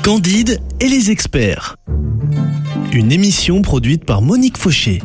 Candide et les experts. Une émission produite par Monique Fauché.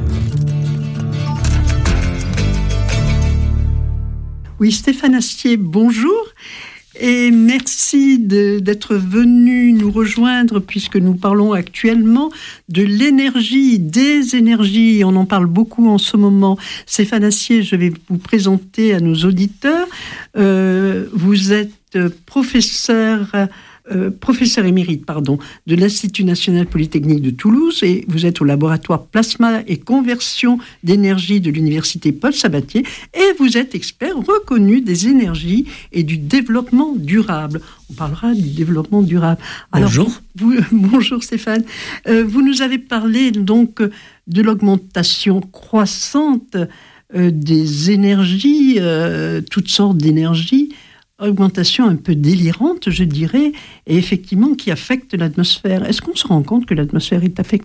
Oui, Stéphane Astier, bonjour. Et merci d'être venu nous rejoindre puisque nous parlons actuellement de l'énergie, des énergies. On en parle beaucoup en ce moment. Stéphane Astier, je vais vous présenter à nos auditeurs. Vous êtes professeur émérite de l'Institut national polytechnique de Toulouse et vous êtes au laboratoire plasma et conversion d'énergie de l'université Paul Sabatier et vous êtes expert reconnu des énergies et du développement durable. On parlera du développement durable. Alors, bonjour. Bonjour Stéphane. Vous nous avez parlé donc de l'augmentation croissante des énergies, toutes sortes d'énergies. Augmentation un peu délirante, je dirais, et effectivement qui affecte l'atmosphère. Est-ce qu'on se rend compte que l'atmosphère est affectée ?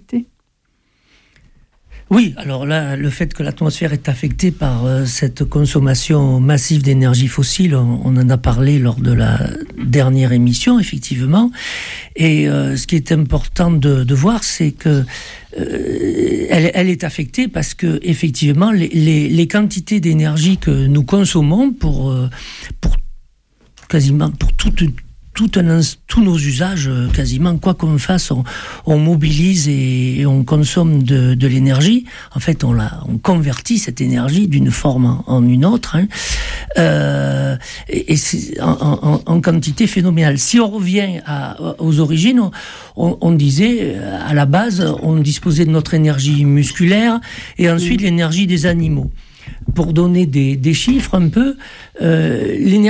Oui, alors là, le fait que l'atmosphère est affectée par cette consommation massive d'énergie fossile, on en a parlé lors de la dernière émission, effectivement. Et ce qui est important de voir, c'est que elle est affectée parce que effectivement, les quantités d'énergie que nous consommons quasiment pour tous nos usages, quasiment quoi qu'on fasse, on mobilise et on consomme de l'énergie. En fait, on convertit cette énergie d'une forme en une autre, et c'est en quantité phénoménale. Si on revient aux origines, on disait, à la base, on disposait de notre énergie musculaire et ensuite l'énergie des animaux. Pour donner des chiffres un peu, l'énergie